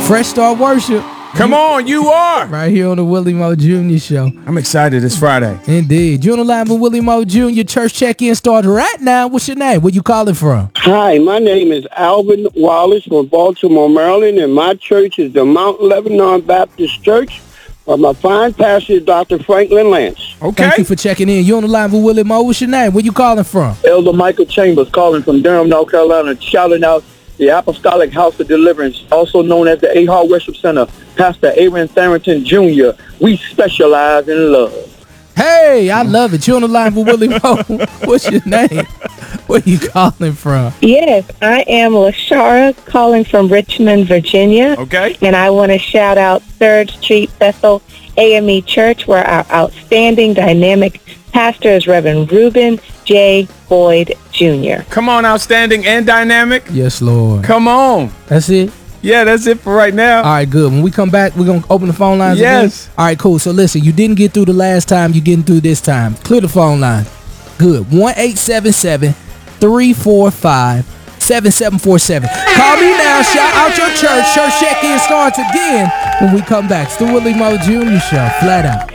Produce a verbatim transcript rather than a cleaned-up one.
Fresh Start Worship. Come on, you are. Right here on the Willie Moe Junior Show. I'm excited. It's Friday. Indeed. You're on the line with Willie Moe Junior Church check-in starts right now. What's your name? Where you calling from? Hi, my name is Alvin Wallace from Baltimore, Maryland, and my church is the Mount Lebanon Baptist Church. Uh, my fine pastor is Doctor Franklin Lance. Okay. Thank you for checking in. You're on the line with Willie Moe. What's your name? Where you calling from? Elder Michael Chambers calling from Durham, North Carolina, shouting out the Apostolic House of Deliverance, also known as the A-Hall Worship Center, Pastor Aaron Tharrington Junior We specialize in love. Hey, I love it. You're on the line with Willie Moe. What's your name? Where you calling from? Yes, I am LaShara calling from Richmond, Virginia. Okay. And I want to shout out third Street Bethel A M E Church, where our outstanding dynamic pastor is Reverend Reuben J. Boyd Junior Come on, outstanding and dynamic. Yes, Lord. Come on. That's it? Yeah, that's it for right now. All right, good. When we come back, we're going to open the phone lines Yes. again? All right, cool. So listen, you didn't get through the last time. You're getting through this time. Clear the phone line. Good. one eight seven seven, three four five, seven seven four seven. Call me now. Shout out your church. Church check-in starts again when we come back. It's the Willie Moe Junior Show. Flat out.